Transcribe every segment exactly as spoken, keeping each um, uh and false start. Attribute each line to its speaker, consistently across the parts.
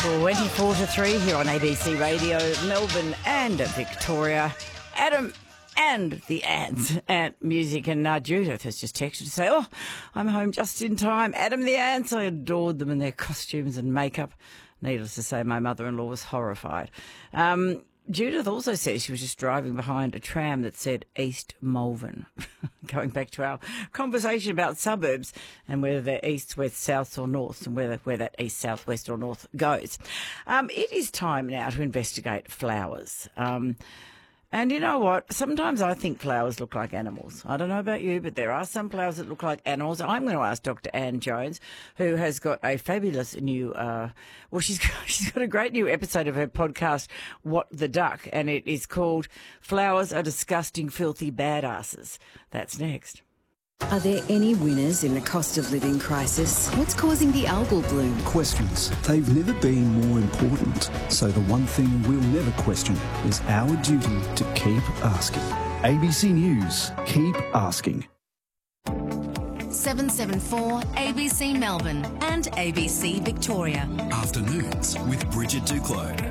Speaker 1: twenty-four to three here on A B C Radio, Melbourne and Victoria. Adam and the Ants, Ant Music, and uh, Judith has just texted to say, oh, I'm home just in time. Adam the Ants, I adored them and their costumes and makeup. Needless to say, my mother-in-law was horrified. Um, Judith also says she was just driving behind a tram that said East Malvern, going back to our conversation about suburbs and whether they're east, west, south or north, and whether where that east, south, west or north goes. Um, it is time now to investigate flowers. Um, and you know what? Sometimes I think flowers look like animals. I don't know about you, but there are some flowers that look like animals. I'm going to ask Doctor Anne Jones, who has got a fabulous new, uh, well, she's got, she's got a great new episode of her podcast, What the Duck, and it is called Flowers Are Disgusting, Filthy Badasses. That's next.
Speaker 2: Are there any winners in the cost of living crisis? What's causing the algal bloom?
Speaker 3: Questions. They've never been more important. So the one thing we'll never question is our duty to keep asking. A B C News. Keep asking.
Speaker 4: seven seven four A B C Melbourne and A B C Victoria.
Speaker 5: Afternoons with Bridget Duclos.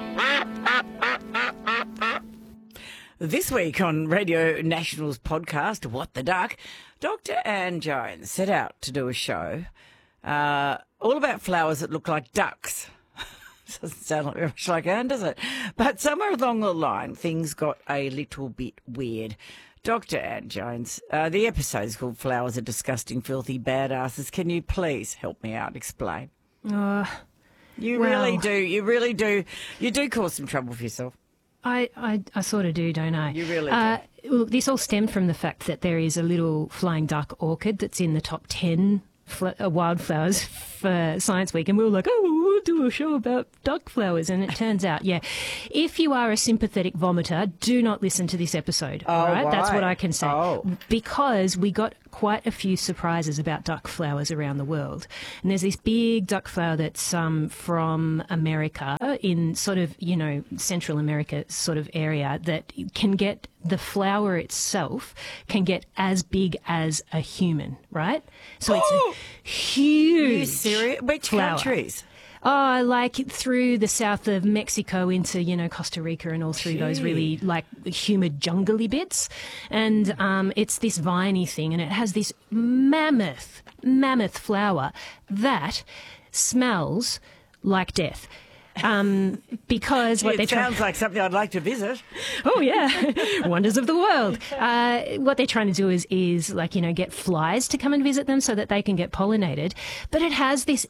Speaker 1: This week on Radio National's podcast, What the Duck, Doctor Anne Jones set out to do a show uh, all about flowers that look like ducks. Doesn't sound like very much like Anne, does it? But somewhere along the line, things got a little bit weird. Doctor Anne Jones, uh, the episode is called Flowers Are Disgusting, Filthy Badasses. Can you please help me out? Explain.
Speaker 6: Uh,
Speaker 1: you
Speaker 6: well,
Speaker 1: really do. You really do. You do cause some trouble for yourself.
Speaker 6: I, I, I sort of do, don't I?
Speaker 1: You really
Speaker 6: uh,
Speaker 1: do.
Speaker 6: Well, this all stemmed from the fact that there is a little flying duck orchid that's in the top ten fl- uh, wildflowers for Science Week, and we were like, oh, we'll do a show about duck flowers, and it turns out, yeah, if you are a sympathetic vomiter, do not listen to this episode,
Speaker 1: oh,
Speaker 6: all right?
Speaker 1: Why?
Speaker 6: That's what I can say.
Speaker 1: Oh.
Speaker 6: Because we got quite a few surprises about duck flowers around the world. And there's this big duck flower that's um, from America, in sort of, you know, Central America sort of area, that can get, the flower itself can get as big as a human, right? So
Speaker 1: oh!
Speaker 6: it's huge.
Speaker 1: Are you serious? Which
Speaker 6: flower.
Speaker 1: countries?
Speaker 6: Oh, like through the south of Mexico into, you know, Costa Rica and all through
Speaker 1: Gee.
Speaker 6: those really, like, humid, jungly bits. And um, it's this viney thing, and it has this mammoth, mammoth flower that smells like death. Um, because
Speaker 1: Gee,
Speaker 6: what
Speaker 1: it
Speaker 6: they try-
Speaker 1: sounds like something I'd like to visit.
Speaker 6: Oh yeah, wonders of the world. Uh, what they're trying to do is, is like, you know, get flies to come and visit them so that they can get pollinated. But it has this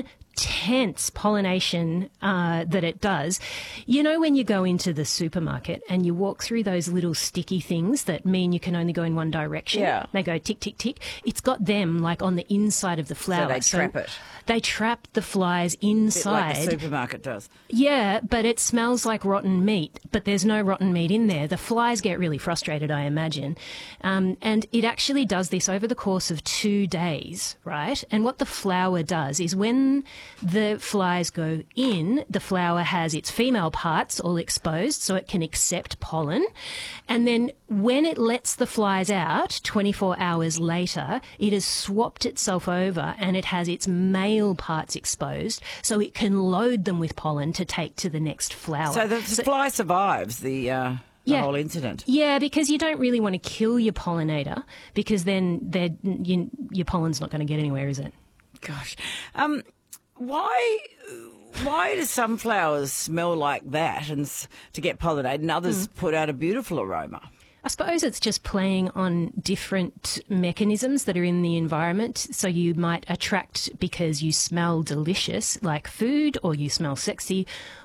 Speaker 6: intense pollination uh, that it does. You know, when you go into the supermarket and you walk through those little sticky things that mean you can only go in one direction.
Speaker 1: Yeah.
Speaker 6: They go tick, tick, tick. It's got them like on the inside of the flower.
Speaker 1: So they trap it.
Speaker 6: They trap the flies
Speaker 1: A bit
Speaker 6: inside.
Speaker 1: like the supermarket does.
Speaker 6: Yeah, but it smells like rotten meat, but there's no rotten meat in there. The flies get really frustrated, I imagine. Um, and it actually does this over the course of two days, right? And what the flower does is when the flies go in, the flower has its female parts all exposed so it can accept pollen. And then when it lets the flies out, twenty-four hours later, it has swapped itself over and it has its male parts exposed so it can load them with pollen to take to the next flower.
Speaker 1: So the
Speaker 6: So-
Speaker 1: fly survives the, uh, the
Speaker 6: Yeah.
Speaker 1: whole incident.
Speaker 6: Yeah, because you don't really want to kill your pollinator because then they're- you, your pollen's not going to get anywhere, is it?
Speaker 1: Gosh. Um, why why do some flowers smell like that and s- to get pollinated and others put out a beautiful aroma?
Speaker 6: I suppose it's just playing on different mechanisms that are in the environment. So you might attract because you smell delicious, like food, or you smell sexy,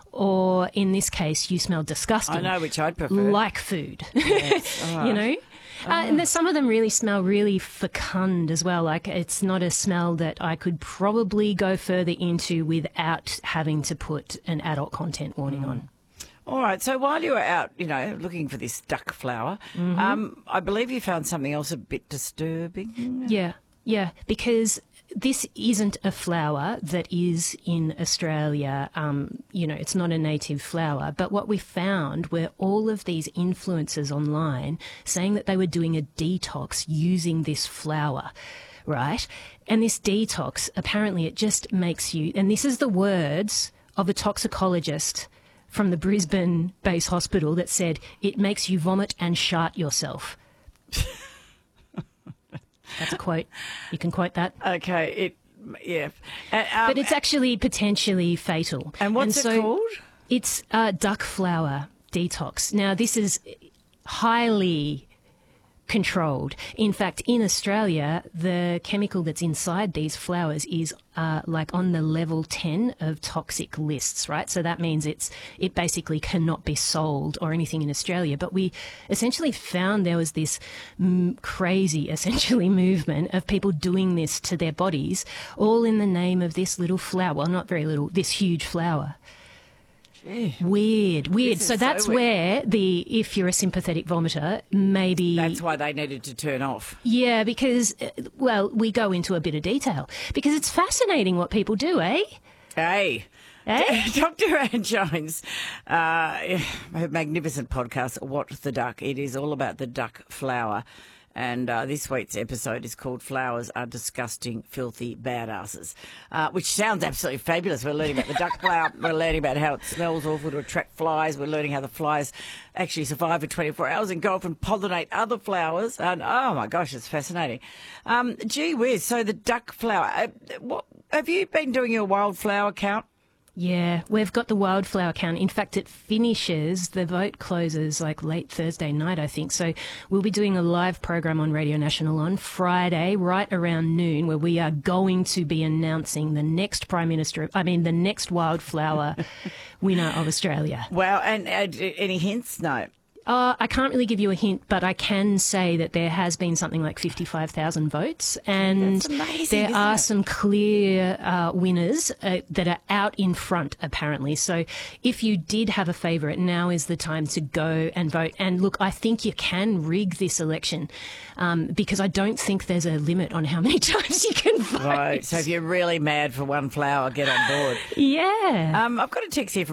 Speaker 6: or in this case, you smell disgusting.
Speaker 1: I know which I'd prefer.
Speaker 6: Like food.
Speaker 1: Yes. All right.
Speaker 6: You know? Uh, and there's, some of them really smell really fecund as well. Like, it's not a smell that I could probably go further into without having to put an adult content warning on.
Speaker 1: All right, so while you were out, you know, looking for this duck flower,
Speaker 6: Mm-hmm.
Speaker 1: um, I believe you found something else a bit disturbing.
Speaker 6: Yeah, yeah, because this isn't a flower that is in Australia. Um, you know, it's not a native flower. But what we found were all of these influencers online saying that they were doing a detox using this flower, right? And this detox, apparently it just makes you, and this is the words of a toxicologist from the Brisbane base hospital that said it makes you vomit and shart yourself. That's a quote. You can quote that.
Speaker 1: Okay, it, yeah. Uh, um,
Speaker 6: but it's actually potentially fatal.
Speaker 1: And what's
Speaker 6: and so
Speaker 1: it called?
Speaker 6: It's uh, duck flower detox. Now, this is highly controlled. In fact, in Australia, the chemical that's inside these flowers is uh, like on the level ten of toxic lists, right? So that means it's it basically cannot be sold or anything in Australia. But we essentially found there was this mm, crazy, essentially, movement of people doing this to their bodies, all in the name of this little flower. Well, not very little, this huge flower.
Speaker 1: Gee.
Speaker 6: Weird, weird.
Speaker 1: This
Speaker 6: So
Speaker 1: is
Speaker 6: that's
Speaker 1: so weird.
Speaker 6: where the, if you're a sympathetic vomiter, maybe...
Speaker 1: That's why they needed to turn off.
Speaker 6: Yeah, because, uh, well, we go into a bit of detail. Because it's fascinating what people do, eh?
Speaker 1: Hey.
Speaker 6: Eh?
Speaker 1: Doctor Anne Jones, uh, her magnificent podcast, What the Duck. It is all about the duck flower. And uh, this week's episode is called Flowers Are Disgusting, Filthy Badasses, uh, which sounds absolutely fabulous. We're learning about the duck flower. We're learning about how it smells awful to attract flies. We're learning how the flies actually survive for twenty-four hours and go off and pollinate other flowers. And, oh, my gosh, it's fascinating. Um, gee whiz, so the duck flower. Uh, what, have you been doing your wildflower count?
Speaker 6: Yeah, we've got the wildflower count. In fact, it finishes, the vote closes like late Thursday night, I think. So we'll be doing a live program on Radio National on Friday, right around noon, where we are going to be announcing the next Prime Minister, I mean, the next wildflower winner of Australia.
Speaker 1: Wow, and uh, any hints? No.
Speaker 6: Uh, I can't really give you a hint, but I can say that there has been something like fifty-five thousand votes, and
Speaker 1: That's amazing,
Speaker 6: there
Speaker 1: isn't
Speaker 6: are
Speaker 1: it?
Speaker 6: some clear uh, winners uh, that are out in front, apparently. So if you did have a favourite, now is the time to go and vote. And look, I think you can rig this election um, because I don't think there's a limit on how many times you can vote.
Speaker 1: Right, so if you're really mad for one flower, get on board.
Speaker 6: Yeah.
Speaker 1: Um, I've got a text here from